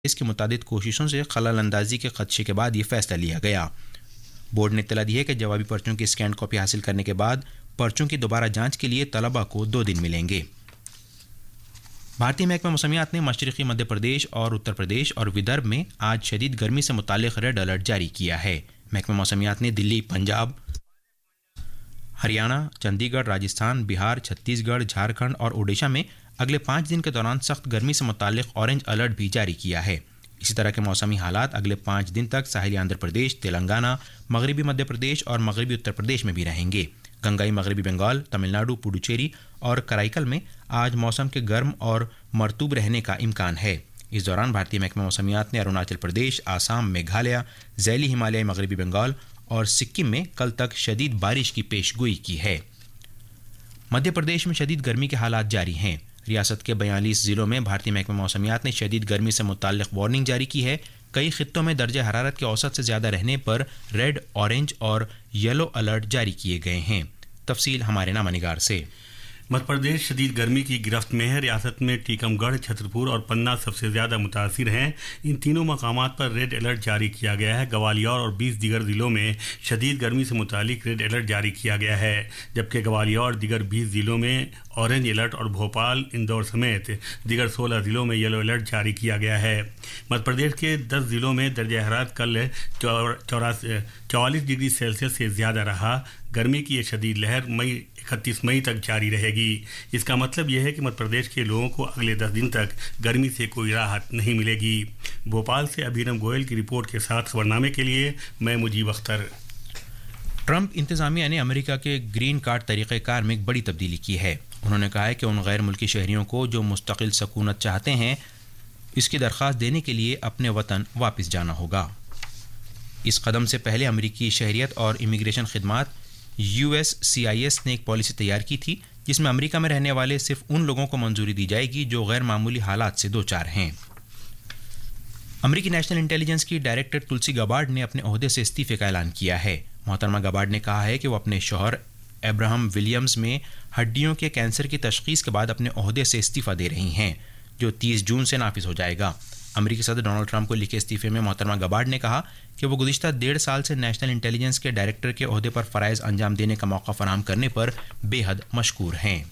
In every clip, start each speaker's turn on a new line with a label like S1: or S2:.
S1: اس کی متعدد کوششوں سے خلل اندازی کے خدشے کے بعد یہ فیصلہ لیا گیا۔ بورڈ نے اطلاع دی ہے کہ جوابی پرچوں کی اسکینڈ کاپی حاصل کرنے کے بعد پرچوں کی دوبارہ جانچ کے لیے طلباء کو 2 دن ملیں گے۔ بھارتی محکمہ موسمیات نے مشرقی مدھیہ پردیش اور اتر پردیش اور ودربھ میں آج شدید گرمی سے متعلق ریڈ الرٹ جاری کیا ہے۔ محکمہ موسمیات نے دلی، پنجاب، ہریانہ، چندی گڑھ، راجستھان، بہار، چھتیس گڑھ، جھارکھنڈ اور اوڈیشہ میں اگلے 5 دن کے دوران سخت گرمی سے متعلق اورنج الرٹ بھی جاری کیا ہے۔ اسی طرح کے موسمی حالات اگلے 5 دن تک ساحلی آندھرا پردیش، تلنگانہ، مغربی مدھیہ پردیش اور مغربی اتر پردیش میں بھی رہیں گے۔ گنگائی مغربی بنگال، تمل ناڈو، پڈوچیری اور کرائی میں آج موسم کے گرم اور مرطوب رہنے کا امکان ہے۔ اس دوران بھارتی محکمہ موسمیات نے اروناچل پردیش، آسام، میگھالیہ، ذیلی ہمالیائی مغربی بنگال اور سکم میں کل تک شدید بارش کی پیش گوئی کی ہے۔ مدھیہ پردیش میں شدید گرمی کے حالات جاری ہیں۔ ریاست کے 42 ضلعوں میں بھارتی محکمہ موسمیات نے شدید گرمی سے متعلق وارننگ جاری کی ہے۔ کئی خطوں میں درجہ حرارت کے اوسط سے زیادہ رہنے پر ریڈ، اورنج اور یلو الرٹ جاری کیے گئے ہیں۔ تفصیل ہمارے نامہ نگار سے۔
S2: مدھیہ پردیش شدید گرمی کی گرفت میں ہے۔ ریاست میں ٹیکم گڑھ، چھترپور اور پننا سب سے زیادہ متاثر ہیں۔ ان تینوں مقامات پر ریڈ الرٹ جاری کیا گیا ہے۔ گوالیار اور 20 دیگر ضلعوں میں شدید گرمی سے متعلق ریڈ الرٹ جاری کیا گیا ہے، جبکہ گوالیار اور دیگر 20 ضلعوں میں اورنج الرٹ اور بھوپال، اندور سمیت دیگر 16 ضلعوں میں یلو الرٹ جاری کیا گیا ہے۔ مدھیہ پردیش کے 10 ضلعوں میں درجہ حرارت کل 44 ڈگری سیلسیس سے زیادہ رہا۔ گرمی کی یہ شدید لہر 31 مئی تک جاری رہے گی۔ اس کا مطلب یہ ہے کہ مدھیہ پردیش کے لوگوں کو اگلے 10 دن تک گرمی سے کوئی راحت نہیں ملے گی۔ بھوپال سے ابھینو گوئل کی رپورٹ کے ساتھ خبرنامے کے لیے میں مجیب اختر۔
S1: ٹرمپ انتظامیہ نے امریکہ کے گرین کارڈ طریقہ کار میں ایک بڑی تبدیلی کی ہے۔ انہوں نے کہا ہے کہ ان غیر ملکی شہریوں کو جو مستقل سکونت چاہتے ہیں اس کی درخواست دینے کے لیے اپنے وطن واپس جانا ہوگا۔ اس قدم سے پہلے امریکی شہریت اور امیگریشن خدمات USCIS نے ایک پالیسی تیار کی تھی جس میں امریکہ میں رہنے والے صرف ان لوگوں کو منظوری دی جائے گی جو غیر معمولی حالات سے دوچار ہیں۔ امریکی نیشنل انٹیلیجنس کی ڈائریکٹر تلسی گبارڈ نے اپنے عہدے سے استعفے کا اعلان کیا ہے۔ محترمہ گبارڈ نے کہا ہے کہ وہ اپنے شوہر ابراہم ولیمز میں ہڈیوں کے کینسر کی تشخیص کے بعد اپنے عہدے سے استعفی دے رہی ہیں، جو 30 جون سے نافذ ہو جائے گا۔ امریکی صدر ڈونلڈ ٹرمپ کو لکھے استعفے میں محترمہ گبارڈ نے کہا کہ وہ گزشتہ 1.5 سال سے نیشنل انٹیلیجنس کے ڈائریکٹر کے عہدے پر فرائض انجام دینے کا موقع فراہم کرنے پر بے حد مشکور ہیں۔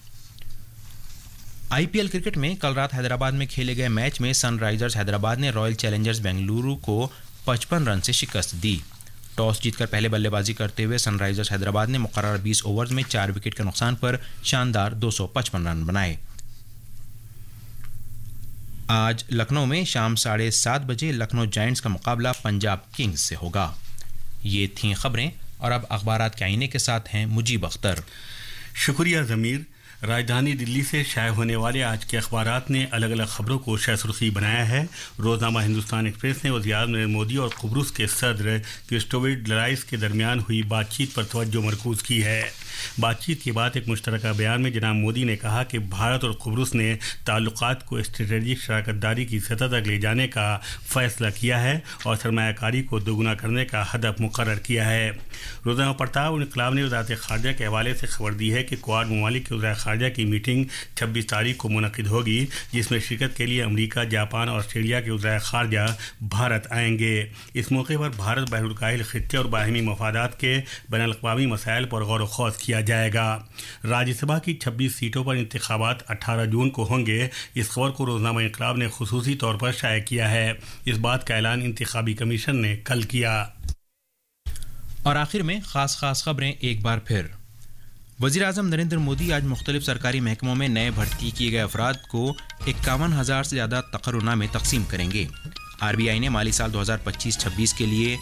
S1: IPL کرکٹ میں کل رات حیدرآباد میں کھیلے گئے میچ میں سن رائزرز حیدرآباد نے رائل چیلنجرز بنگلورو کو 55 رن سے شکست دی۔ ٹاس جیت کر پہلے بلے بازی کرتے ہوئے سن رائزرز حیدرآباد نے مقررہ 20 اوورز میں 4 وکٹ کے نقصان پر شاندار 255 رن بنائے۔ آج لکھنؤ میں شام 7:30 بجے لکھنؤ جائنٹس کا مقابلہ پنجاب کنگز سے ہوگا۔ یہ تھیں خبریں، اور اب اخبارات کے آئینے کے ساتھ ہیں مجیب اختر۔
S2: شکریہ ضمیر۔ راجدھانی دلی سے شائع ہونے والے آج کے اخبارات نے الگ الگ خبروں کو شہ سرخی بنایا ہے۔ روزنامہ ہندوستان ایکسپریس نے وزیر اعظم نریندر مودی اور قبرص کے صدر کرسٹوفیڈلرائس کے درمیان ہوئی بات چیت پر توجہ مرکوز کی ہے۔ بات چیت کے بعد ایک مشترکہ بیان میں جناب مودی نے کہا کہ بھارت اور قبرص نے تعلقات کو اسٹریٹجک شراکت داری کی سطح تک لے جانے کا فیصلہ کیا ہے اور سرمایہ کاری کو دوگنا کرنے کا ہدف مقرر کیا ہے۔ روزنامہ پرتاپ انقلاب نے وزارت خارجہ کے حوالے سے خبر دی ہے کہ کوآڈ ممالک کے وزرائے خارجہ کی میٹنگ 26 تاریخ کو منعقد ہوگی، جس میں شرکت کے لیے امریکہ، جاپان اور آسٹریلیا کے وزرائے خارجہ بھارت آئیں گے۔ اس موقع پر بھارت بحر الکاہل خطے اور باہمی مفادات کے بین الاقوامی مسائل پر غور و خوض کیا جائے گا۔ راجیہ سبھا کی 26 سیٹوں پر انتخابات 18 جون کو ہوں گے۔ اس خبر کو روزنامہ انقلاب نے خصوصی طور پر شائع کیا ہے۔ اس بات کا اعلان انتخابی کمیشن نے کل کیا۔
S1: اور آخر میں خاص خبریں ایک بار پھر۔ وزیر اعظم نریندر مودی آج مختلف سرکاری محکموں میں نئے بھرتی کیے گئے افراد کو 51,000 سے زیادہ تقررنامے تقسیم کریں گے۔ RBI نے مالی سال 2025-26 کے لیے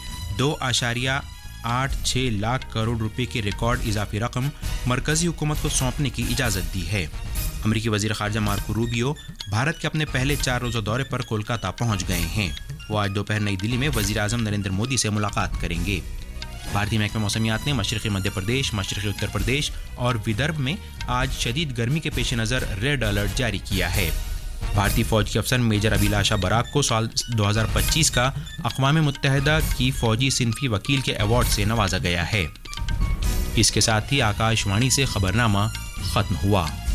S1: 2.86 لاکھ کروڑ روپے کی ریکارڈ اضافی رقم مرکزی حکومت کو سونپنے کی اجازت دی ہے۔ امریکی وزیر خارجہ مارکو روبیو بھارت کے اپنے پہلے 4 روزہ دورے پر کولکاتہ پہنچ گئے ہیں۔ وہ آج دوپہر نئی دلی میں وزیر اعظم نریندر مودی سے ملاقات کریں گے۔ بھارتی محکمہ موسمیات نے مشرقی مدھیہ پردیش، مشرقی اتر پردیش اور ودربھ میں آج شدید گرمی کے پیش نظر ریڈ الرٹ جاری کیا ہے۔ بھارتی فوج کے افسر میجر ابھیلاشا براک کو سال 2025 کا اقوام متحدہ کی فوجی صنفی وکیل کے ایوارڈ سے نوازا گیا ہے۔ اس کے ساتھ ہی آکاش وانی سے خبرنامہ ختم ہوا۔